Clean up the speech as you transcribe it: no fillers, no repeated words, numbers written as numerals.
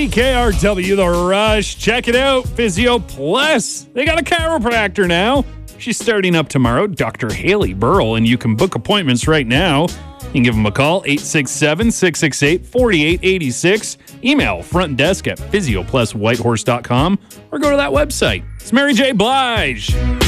CKRW The Rush. Check it out. Physio Plus. They got a chiropractor now. She's starting up tomorrow, Dr. Haley Burrell, and you can book appointments right now. You can give them a call, 867-668-4886. Email front desk at physiopluswhitehorse.com or go to that website. It's Mary J. Blige.